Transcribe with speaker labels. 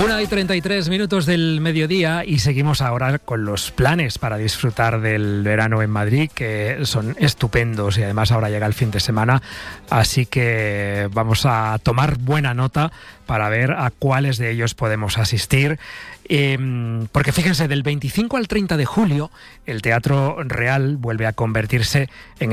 Speaker 1: 1:33 del mediodía y seguimos ahora con los planes para disfrutar del verano en Madrid, que son estupendos, y además ahora llega el fin de semana, así que vamos a tomar buena nota para ver a cuáles de ellos podemos asistir. Porque fíjense, del 25 al 30 de julio el Teatro Real vuelve a convertirse en